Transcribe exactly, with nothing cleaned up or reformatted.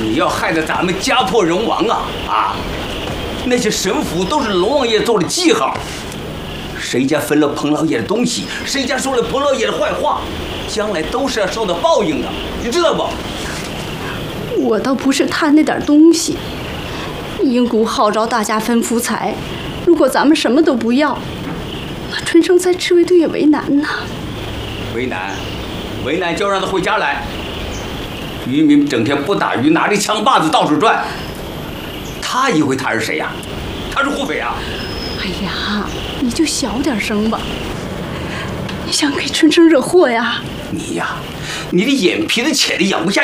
你要害得咱们家破人亡啊啊！那些神符都是龙王爷做的记号，谁家分了彭老爷的东西，谁家说了彭老爷的坏话，将来都是要受到报应的，你知道不？ 我倒不是贪那点东西。阴谷号召大家分福财，如果咱们什么都不要，那春生在赤卫队也为难呐。 为难，为难就让他回家来。渔民整天不打鱼，拿着枪把子到处转，他以为他是谁呀？他是护匪啊！ 哎呀，你就小点声吧，你想给春生惹祸呀？ 你呀，你的眼皮子浅的养不下